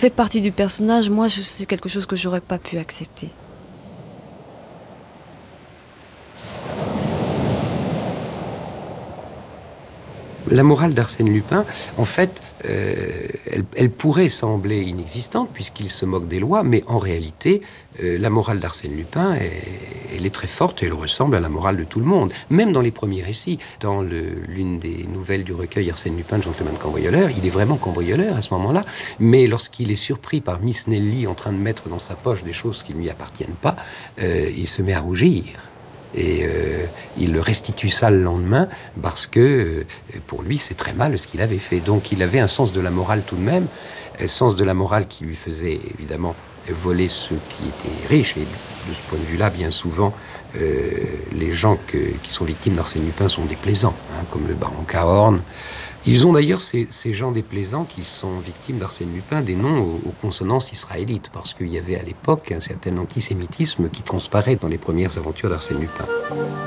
fait partie du personnage. Moi, c'est quelque chose que j'aurais pas pu accepter. La morale d'Arsène Lupin, en fait, elle pourrait sembler inexistante puisqu'il se moque des lois, mais en réalité, la morale d'Arsène Lupin, elle est très forte et elle ressemble à la morale de tout le monde. Même dans les premiers récits, dans l'une des nouvelles du recueil Arsène Lupin, Gentleman cambrioleur, il est vraiment cambrioleur à ce moment-là, mais lorsqu'il est surpris par Miss Nelly en train de mettre dans sa poche des choses qui ne lui appartiennent pas, il se met à rougir. Et il restitue ça le lendemain parce que pour lui c'est très mal ce qu'il avait fait. Donc il avait un sens de la morale tout de même, un sens de la morale qui lui faisait évidemment voler ceux qui étaient riches. Et de ce point de vue-là, bien souvent, les gens qui sont victimes d'Arsène Lupin sont déplaisants, hein, comme le baron Cahorn. Ils ont d'ailleurs, ces gens déplaisants qui sont victimes d'Arsène Lupin, des noms aux consonances israélites, parce qu'il y avait à l'époque un certain antisémitisme qui transparaît dans les premières aventures d'Arsène Lupin.